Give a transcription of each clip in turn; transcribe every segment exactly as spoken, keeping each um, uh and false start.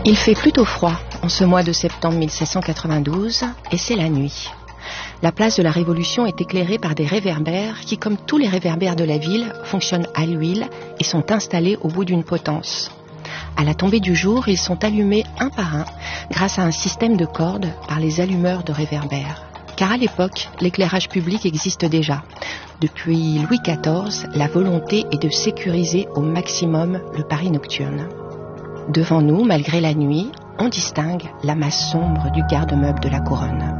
Il fait plutôt froid en ce mois de septembre mille sept cent quatre-vingt-douze et c'est la nuit. La place de la Révolution est éclairée par des réverbères qui, comme tous les réverbères de la ville, fonctionnent à l'huile et sont installés au bout d'une potence. À la tombée du jour, ils sont allumés un par un grâce à un système de cordes par les allumeurs de réverbères. Car à l'époque, l'éclairage public existe déjà. Depuis Louis quatorze, la volonté est de sécuriser au maximum le Paris nocturne. Devant nous, malgré la nuit, on distingue la masse sombre du garde-meuble de la Couronne.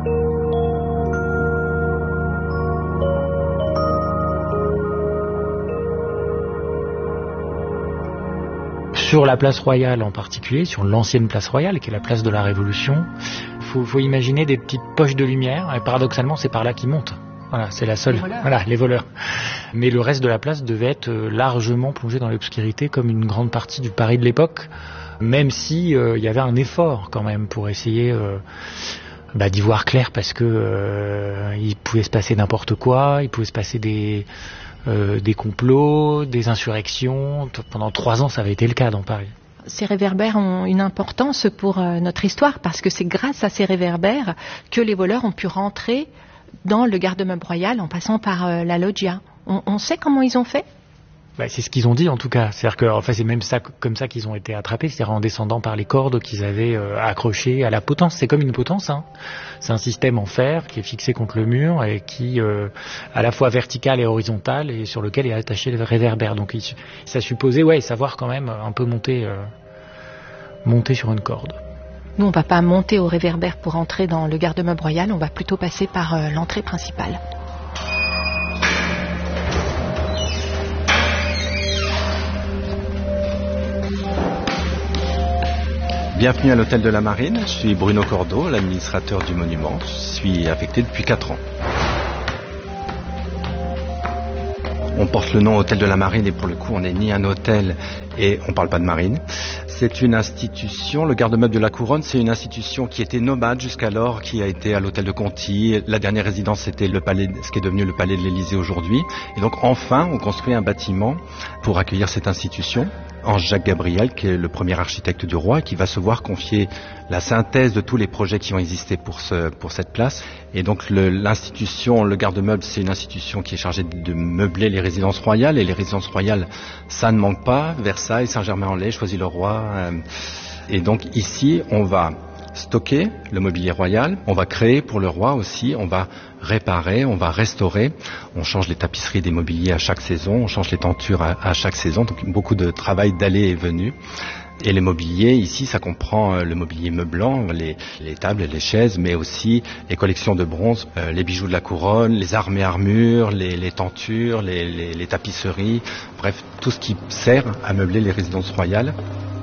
Sur la place Royale en particulier, sur l'ancienne place Royale, qui est la place de la Révolution, il faut, faut imaginer des petites poches de lumière, et paradoxalement, c'est par là qu'ils montent. Voilà, c'est la seule. Les voilà, les voleurs. Mais le reste de la place devait être largement plongé dans l'obscurité, comme une grande partie du Paris de l'époque, même si euh, il y avait un effort quand même pour essayer euh, bah, d'y voir clair, parce que euh, il pouvait se passer n'importe quoi, il pouvait se passer des euh, des complots, des insurrections. Pendant trois ans, ça avait été le cas dans Paris. Ces réverbères ont une importance pour euh, notre histoire, parce que c'est grâce à ces réverbères que les voleurs ont pu rentrer dans le garde-meuble royal en passant par euh, la loggia. On, on sait comment ils ont fait ? Bah, c'est ce qu'ils ont dit en tout cas. C'est-à-dire que enfin, c'est même ça, comme ça qu'ils ont été attrapés, c'est-à-dire en descendant par les cordes qu'ils avaient euh, accrochées à la potence. C'est comme une potence, hein. C'est un système en fer qui est fixé contre le mur et qui, euh, à la fois vertical et horizontal, et sur lequel est attaché le réverbère. Donc il, ça supposait ouais, savoir quand même un peu monter, euh, monter sur une corde. Nous, on ne va pas monter au réverbère pour entrer dans le garde-meuble royal, on va plutôt passer par euh, l'entrée principale. Bienvenue à l'hôtel de la Marine, je suis Bruno Cordeau, l'administrateur du monument. Je suis affecté depuis quatre ans. On porte le nom Hôtel de la Marine et pour le coup on n'est ni un hôtel et on ne parle pas de marine. C'est une institution, le garde-meuble de la Couronne, c'est une institution qui était nomade jusqu'alors, qui a été à l'hôtel de Conti. La dernière résidence c'était le palais, ce qui est devenu le palais de l'Élysée aujourd'hui. Et donc enfin on construit un bâtiment pour accueillir cette institution. Ange-Jacques Gabriel, qui est le premier architecte du roi, qui va se voir confier la synthèse de tous les projets qui ont existé pour, ce, pour cette place. Et donc le, l'institution, le garde-meuble, c'est une institution qui est chargée de meubler les résidences royales. Et les résidences royales, ça ne manque pas. Versailles, Saint-Germain-en-Laye, Choisy-le-Roi. Euh, et donc ici, on va stocker le mobilier royal, on va créer pour le roi aussi, on va réparer, on va restaurer, on change les tapisseries des mobiliers à chaque saison, on change les tentures à, à chaque saison, donc beaucoup de travail d'aller et venu. Et les mobiliers, ici, ça comprend le mobilier meublant, les, les tables et les chaises, mais aussi les collections de bronze, euh, les bijoux de la couronne, les armes et armures, les, les tentures, les, les, les tapisseries, bref, tout ce qui sert à meubler les résidences royales.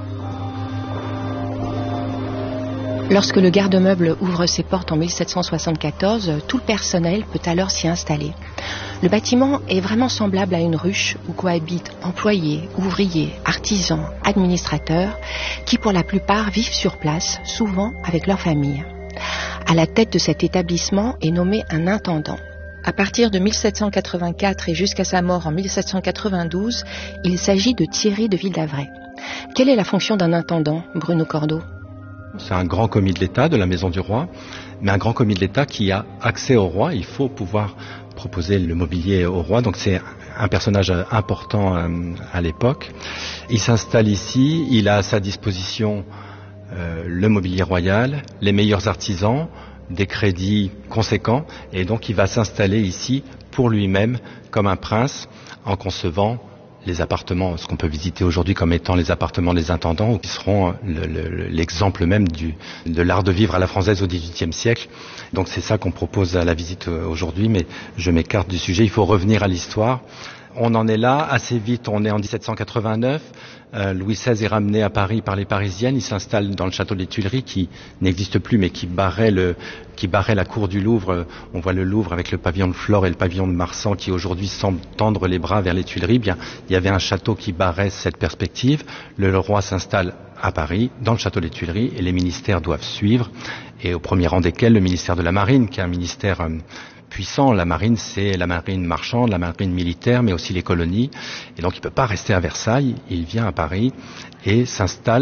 Lorsque le garde-meuble ouvre ses portes en mille sept cent soixante-quatorze, tout le personnel peut alors s'y installer. Le bâtiment est vraiment semblable à une ruche où cohabitent employés, ouvriers, artisans, administrateurs, qui pour la plupart vivent sur place, souvent avec leur famille. À la tête de cet établissement est nommé un intendant. À partir de mille sept cent quatre-vingt-quatre et jusqu'à sa mort en mille sept cent quatre-vingt-douze, il s'agit de Thierry de Ville-d'Avray. Quelle est la fonction d'un intendant, Bruno Cordeau ? C'est un grand commis de l'État de la Maison du Roi, mais un grand commis de l'État qui a accès au roi. Il faut pouvoir proposer le mobilier au roi, donc c'est un personnage important à l'époque. Il s'installe ici, il a à sa disposition euh, le mobilier royal, les meilleurs artisans, des crédits conséquents, et donc il va s'installer ici pour lui-même comme un prince en concevant les appartements, ce qu'on peut visiter aujourd'hui comme étant les appartements des intendants, qui seront le, le, l'exemple même du, de l'art de vivre à la française au dix-huitième siècle. Donc c'est ça qu'on propose à la visite aujourd'hui, mais je m'écarte du sujet, il faut revenir à l'histoire. On en est là, assez vite, on est en dix-sept cent quatre-vingt-neuf, euh, Louis seize est ramené à Paris par les Parisiennes, il s'installe dans le château des Tuileries qui n'existe plus mais qui barrait, le, qui barrait la cour du Louvre. On voit le Louvre avec le pavillon de Flore et le pavillon de Marsan qui aujourd'hui semble tendre les bras vers les Tuileries. Bien, il y avait un château qui barrait cette perspective. Le, le roi s'installe à Paris, dans le château des Tuileries, et les ministères doivent suivre, et au premier rang desquels le ministère de la Marine, qui est un ministère euh, puissant. La marine, c'est la marine marchande, la marine militaire, mais aussi les colonies. Et donc, il ne peut pas rester à Versailles. Il vient à Paris et s'installe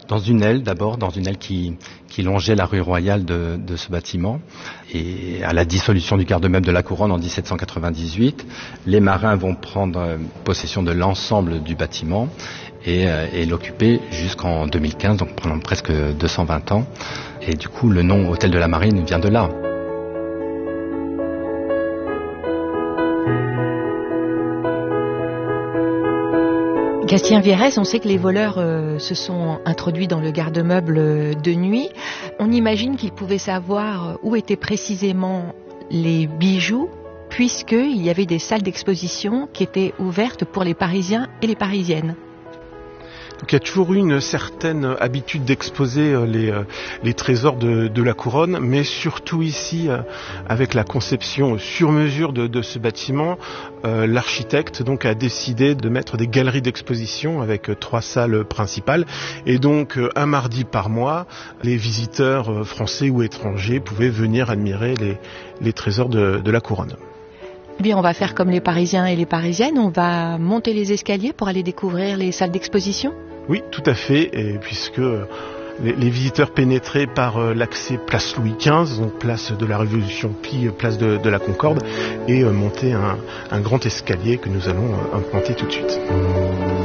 Dans une aile d'abord, dans une aile qui, qui longeait la rue Royale de, de ce bâtiment. Et à la dissolution du garde-meuble de la Couronne en dix-sept cent quatre-vingt-dix-huit, les marins vont prendre possession de l'ensemble du bâtiment et, et l'occuper jusqu'en deux mille quinze, donc pendant presque deux cent vingt ans. Et du coup, le nom Hôtel de la Marine vient de là. Gastien Vierès, on sait que les voleurs euh, se sont introduits dans le garde-meuble de nuit. On imagine qu'ils pouvaient savoir où étaient précisément les bijoux, puisqu'il y avait des salles d'exposition qui étaient ouvertes pour les Parisiens et les Parisiennes. Donc il y a toujours eu une certaine habitude d'exposer les, les trésors de, de la Couronne, mais surtout ici, avec la conception sur mesure de, de ce bâtiment, euh, l'architecte donc a décidé de mettre des galeries d'exposition avec trois salles principales. Et donc un mardi par mois, les visiteurs français ou étrangers pouvaient venir admirer les, les trésors de, de la Couronne. Eh bien, on va faire comme les Parisiens et les Parisiennes, on va monter les escaliers pour aller découvrir les salles d'exposition ? Oui, tout à fait, et puisque les, les visiteurs pénétraient par euh, l'accès place Louis quinze, donc place de la Révolution, puis place de, de la Concorde, et euh, monter un, un grand escalier que nous allons euh, implanter tout de suite.